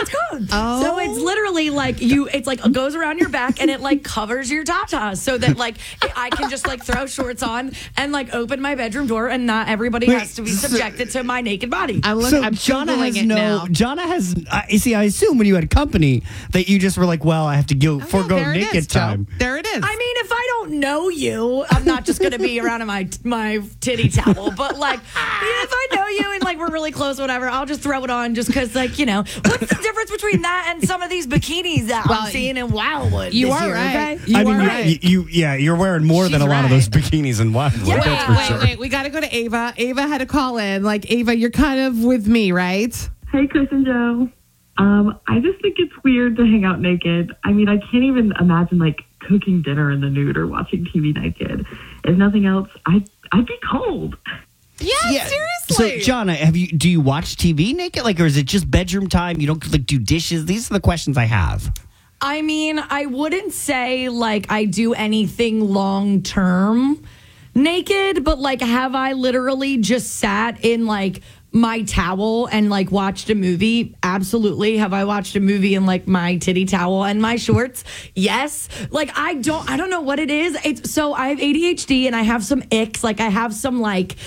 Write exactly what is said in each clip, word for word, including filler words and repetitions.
it's called. Oh. So it's literally like you, it's like it goes around your back and it like covers your tatas so that like I can just like throw shorts on and like open my bedroom door and not everybody Wait, has to be so- subjected to my naked body. I'm looking. So I'm Jonna Googling has it no. now. Jonna has. I see. I assume when you had company that you just were like, "Well, I have to go Okay, forego there it naked is, Joe. time." There it is. I mean, if I don't know you, I'm not just going to be around in my my titty towel. But like, if I know you and like we're really close, whatever, I'll just throw it on just because, like, you know, what's the difference between that and some of these bikinis that Well, I'm seeing in Wildwood? you this are year, right. Okay? You I mean, are you, right. you, yeah, you're wearing more than She's a lot of right. those bikinis in Wildwood. Yeah. That's Wait, for wait, sure. wait. We got to go to Ava. Ava had to call in. Like, Ava, you're kind of with me, right? Hey, Chris and Joe. Um, I just think it's weird to hang out naked. I mean, I can't even imagine like cooking dinner in the nude or watching T V naked. If nothing else, I'd I'd be cold. Yeah, Yeah. seriously. So, Jonna, have you? Do you watch T V naked? Like, or is it just bedroom time? You don't like do dishes? These are the questions I have. I mean, I wouldn't say like I do anything long term naked, but like, have I literally just sat in like my towel and like watched a movie? Absolutely. Have I watched a movie in like my titty towel and my shorts? Yes. Like I don't I don't know what it is. It's so I have A D H D and I have some icks. Like I have some like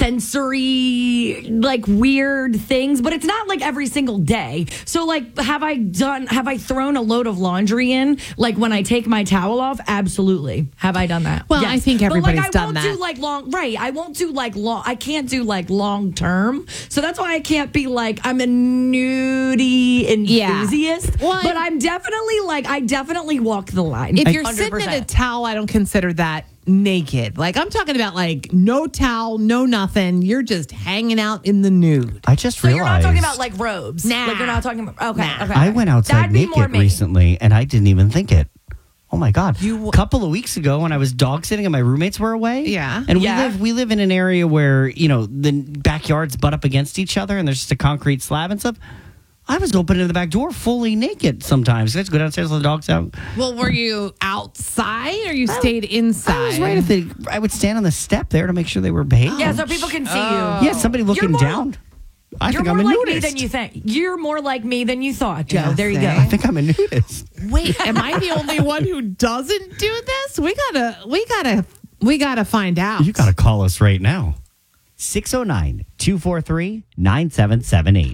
sensory like weird things, but it's not like every single day. So like have I done have I thrown a load of laundry in like when I take my towel off? Absolutely. Have I done that? Well, I think But, everybody's like, I done won't that. do like long right. I won't do like long I can't do like long term. So that's why I can't be like I'm a nudie Yeah. enthusiast. Well, but I- I'm definitely like I definitely walk the line. If you're one hundred sitting in a percent. towel, I don't consider that naked. Like, I'm talking about like no towel, no nothing. You're just hanging out in the nude. I just So you're realized. not talking about like robes. Nah. Like you're not talking about okay. Nah. okay. I went outside That'd be more naked me. recently, and I didn't even think it. Oh my god! You- a couple of weeks ago, when I was dog sitting and my roommates were away, Yeah. and we Yeah. live we live in an area where you know the backyards butt up against each other, and there's just a concrete slab and stuff. I was opening the back door fully naked sometimes. Let's go downstairs, let the dogs out. Well, were you outside or you stayed inside? I was right at the. I would stand on the step there to make sure they were behaved. Yeah, so people can see Oh. you. Yeah, somebody looking more- down. I You're think more I'm a like nudist. me than you think. You're more like me than you thought, Joe. Yeah, there you see? go. I think I'm a nudist. Wait, am I the only one who doesn't do this? We gotta, we gotta, we gotta find out. You got to call us right now. six oh nine, two four three, nine seven seven eight.